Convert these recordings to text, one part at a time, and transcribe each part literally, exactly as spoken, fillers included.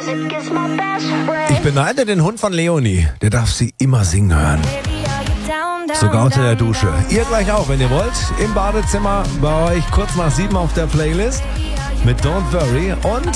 Ich beneide den Hund von Leonie. Der darf sie immer singen hören. Sogar unter der Dusche. Ihr gleich auch, wenn ihr wollt. Im Badezimmer bei euch kurz nach sieben auf der Playlist mit Don't Worry und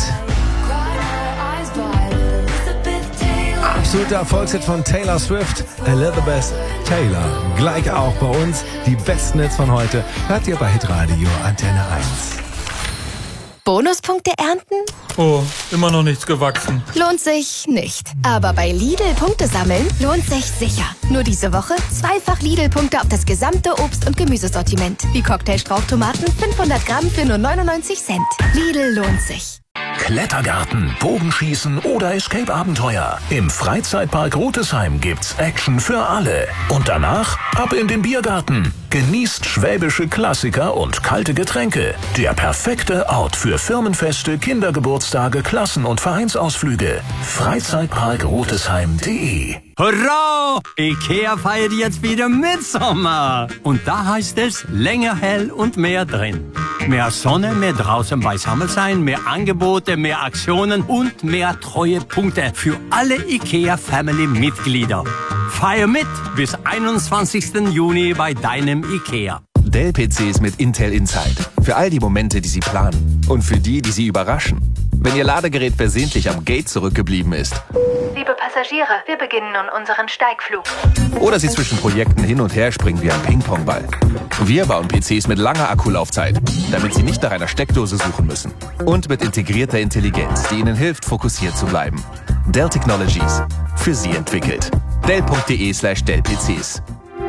absoluter Erfolgshit von Taylor Swift, Elizabeth Taylor. Gleich auch bei uns die besten Hits von heute. Hört ihr bei Hitradio Antenne eins. Bonuspunkte ernten? Oh, immer noch nichts gewachsen. Lohnt sich nicht. Aber bei Lidl Punkte sammeln lohnt sich sicher. Nur diese Woche zweifach Lidl-Punkte auf das gesamte Obst- und Gemüsesortiment. Wie Cocktailstrauchtomaten fünfhundert Gramm für nur neunundneunzig Cent. Lidl lohnt sich. Klettergarten, Bogenschießen oder Escape-Abenteuer. Im Freizeitpark Rotesheim gibt's Action für alle. Und danach ab in den Biergarten. Genießt schwäbische Klassiker und kalte Getränke. Der perfekte Ort für Firmenfeste, Kindergeburtstage, Klassen- und Vereinsausflüge. Freizeitpark Rotesheim punkt de. Hurra! Ikea feiert jetzt wieder Mitsommer. Und da heißt es länger hell und mehr drin. Mehr Sonne, mehr draußen beisammen sein, mehr Angebote, mehr Aktionen und mehr Treuepunkte für alle Ikea-Family-Mitglieder. Feier mit bis einundzwanzigsten Juni bei deinem Ikea. Dell-P Cs mit Intel Inside. Für all die Momente, die Sie planen. Und für die, die Sie überraschen. Wenn Ihr Ladegerät versehentlich am Gate zurückgeblieben ist. Liebe Passagiere, wir beginnen nun unseren Steigflug. Oder Sie zwischen Projekten hin und her springen wie ein Ping-Pong-Ball. Wir bauen P Cs mit langer Akkulaufzeit, damit Sie nicht nach einer Steckdose suchen müssen. Und mit integrierter Intelligenz, die Ihnen hilft, fokussiert zu bleiben. Dell Technologies. Für Sie entwickelt. Dell punkt de slash Dell P Cs.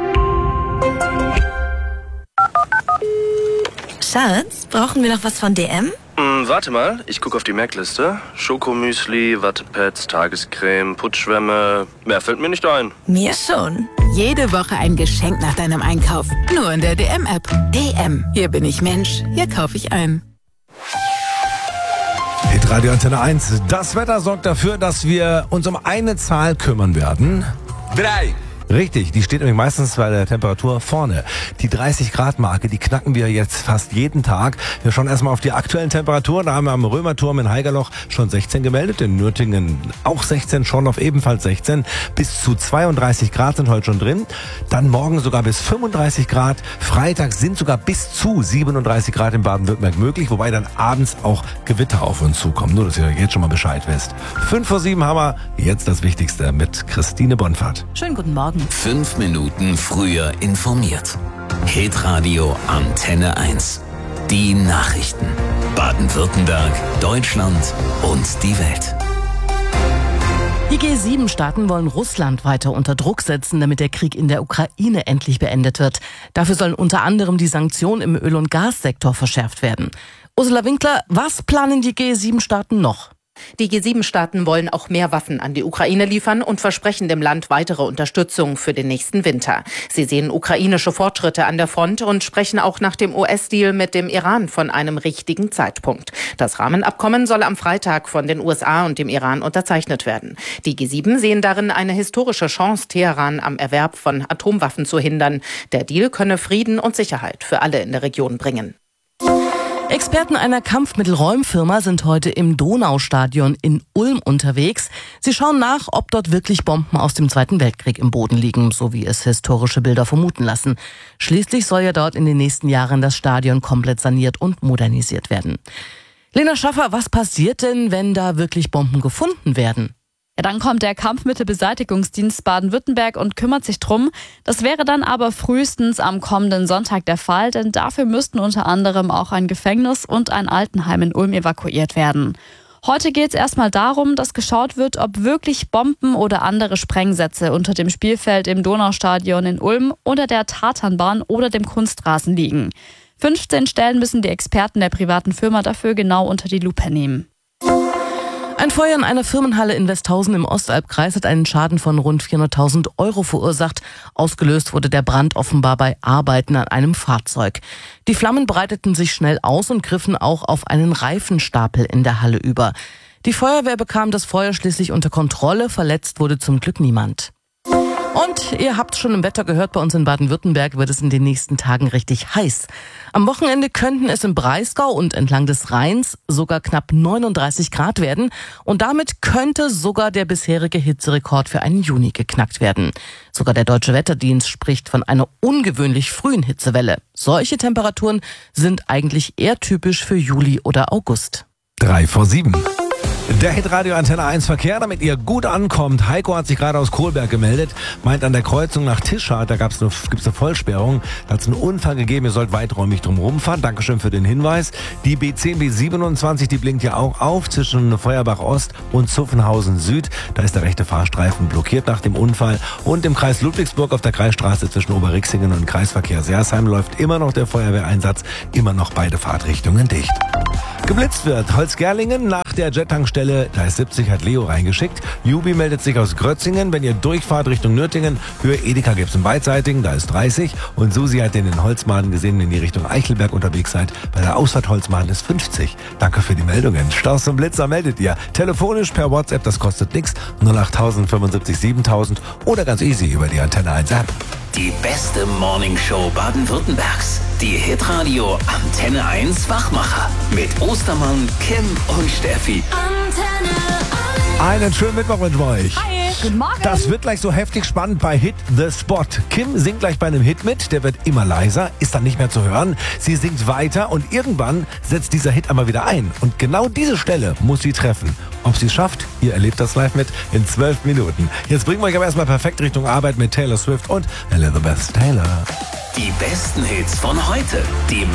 Schatz, brauchen wir noch was von D M? Hm, warte mal, ich gucke auf die Merkliste. Schokomüsli, Wattepads, Tagescreme, Putzschwämme. Mehr fällt mir nicht ein. Mir schon. Jede Woche ein Geschenk nach deinem Einkauf. Nur in der D M-App. D M. Hier bin ich Mensch. Hier kaufe ich ein. Hitradio Antenne eins. Das Wetter sorgt dafür, dass wir uns um eine Zahl kümmern werden. Drei. Richtig, die steht nämlich meistens bei der Temperatur vorne. Die dreißig Grad Marke, die knacken wir jetzt fast jeden Tag. Wir schauen erstmal auf die aktuellen Temperaturen. Da haben wir am Römerturm in Haigerloch schon sechzehn gemeldet, in Nürtingen auch sechzehn, Schorndorf ebenfalls sechzehn. Bis zu zweiunddreißig Grad sind heute schon drin. Dann morgen sogar bis fünfunddreißig Grad. Freitag sind sogar bis zu siebenunddreißig Grad in Baden-Württemberg möglich, wobei dann abends auch Gewitter auf uns zukommen. Nur, dass ihr jetzt schon mal Bescheid wisst. Fünf vor sieben haben wir jetzt das Wichtigste mit Christine Bonfahrt. Schönen guten Morgen. Fünf Minuten früher informiert. Hitradio Antenne eins. Die Nachrichten. Baden-Württemberg, Deutschland und die Welt. Die G sieben Staaten wollen Russland weiter unter Druck setzen, damit der Krieg in der Ukraine endlich beendet wird. Dafür sollen unter anderem die Sanktionen im Öl- und Gassektor verschärft werden. Ursula Winkler, was planen die G sieben Staaten noch? Die G sieben Staaten wollen auch mehr Waffen an die Ukraine liefern und versprechen dem Land weitere Unterstützung für den nächsten Winter. Sie sehen ukrainische Fortschritte an der Front und sprechen auch nach dem U S-Deal mit dem Iran von einem richtigen Zeitpunkt. Das Rahmenabkommen soll am Freitag von den U S A und dem Iran unterzeichnet werden. Die G sieben sehen darin eine historische Chance, Teheran am Erwerb von Atomwaffen zu hindern. Der Deal könne Frieden und Sicherheit für alle in der Region bringen. Experten einer Kampfmittelräumfirma sind heute im Donaustadion in Ulm unterwegs. Sie schauen nach, ob dort wirklich Bomben aus dem Zweiten Weltkrieg im Boden liegen, so wie es historische Bilder vermuten lassen. Schließlich soll ja dort in den nächsten Jahren das Stadion komplett saniert und modernisiert werden. Lena Schaffer, was passiert denn, wenn da wirklich Bomben gefunden werden? Ja, dann kommt der Kampfmittelbeseitigungsdienst Baden-Württemberg und kümmert sich drum. Das wäre dann aber frühestens am kommenden Sonntag der Fall, denn dafür müssten unter anderem auch ein Gefängnis und ein Altenheim in Ulm evakuiert werden. Heute geht es erstmal darum, dass geschaut wird, ob wirklich Bomben oder andere Sprengsätze unter dem Spielfeld im Donaustadion in Ulm, unter der Tatanbahn oder dem Kunstrasen liegen. fünfzehn Stellen müssen die Experten der privaten Firma dafür genau unter die Lupe nehmen. Ein Feuer in einer Firmenhalle in Westhausen im Ostalbkreis hat einen Schaden von rund vierhunderttausend Euro verursacht. Ausgelöst wurde der Brand offenbar bei Arbeiten an einem Fahrzeug. Die Flammen breiteten sich schnell aus und griffen auch auf einen Reifenstapel in der Halle über. Die Feuerwehr bekam das Feuer schließlich unter Kontrolle, verletzt wurde zum Glück niemand. Und ihr habt schon im Wetter gehört, bei uns in Baden-Württemberg wird es in den nächsten Tagen richtig heiß. Am Wochenende könnten es im Breisgau und entlang des Rheins sogar knapp neununddreißig Grad werden. Und damit könnte sogar der bisherige Hitzerekord für einen Juni geknackt werden. Sogar der Deutsche Wetterdienst spricht von einer ungewöhnlich frühen Hitzewelle. Solche Temperaturen sind eigentlich eher typisch für Juli oder August. Drei vor sieben. Der Hitradio Antenne eins Verkehr, damit ihr gut ankommt. Heiko hat sich gerade aus Kohlberg gemeldet, meint an der Kreuzung nach Tischard, da gab's eine, gibt's eine Vollsperrung. Da hat es einen Unfall gegeben, ihr sollt weiträumig drum rumfahren. Dankeschön für den Hinweis. Die B zehn B siebenundzwanzig, die blinkt ja auch auf zwischen Feuerbach Ost und Zuffenhausen Süd. Da ist der rechte Fahrstreifen blockiert nach dem Unfall. Und im Kreis Ludwigsburg auf der Kreisstraße zwischen Oberrixingen und Kreisverkehr Sersheim läuft immer noch der Feuerwehreinsatz, immer noch beide Fahrtrichtungen dicht. Geblitzt wird Holzgerlingen nach der Jet-Tankstelle, da ist siebzig, hat Leo reingeschickt. Jubi meldet sich aus Grötzingen, wenn ihr durchfahrt Richtung Nürtingen. Höhe Edeka gibt's einen beidseitigen, da ist dreißig. Und Susi hat den in Holzmaden gesehen, wenn ihr in die Richtung Eichelberg unterwegs seid. Bei der Ausfahrt Holzmaden ist fünfzig. Danke für die Meldungen. Staus und Blitzer meldet ihr. Telefonisch per WhatsApp, das kostet nichts. null acht null null sieben siebentausend oder ganz easy über die Antenne eins App. Die beste Morningshow Baden-Württembergs. Die Hitradio Antenne eins Wachmacher. Mit Ostermann, Kim und Steffi. Antenne eins. Einen schönen Mittwoch wünschen wir euch. Hi, guten Morgen. Das wird gleich so heftig spannend bei Hit the Spot. Kim singt gleich bei einem Hit mit, der wird immer leiser, ist dann nicht mehr zu hören. Sie singt weiter und irgendwann setzt dieser Hit einmal wieder ein. Und genau diese Stelle muss sie treffen. Ob sie es schafft, ihr erlebt das live mit in zwölf Minuten. Jetzt bringen wir euch aber erstmal perfekt Richtung Arbeit mit Taylor Swift und Elizabeth Taylor. Die besten Hits von heute. Die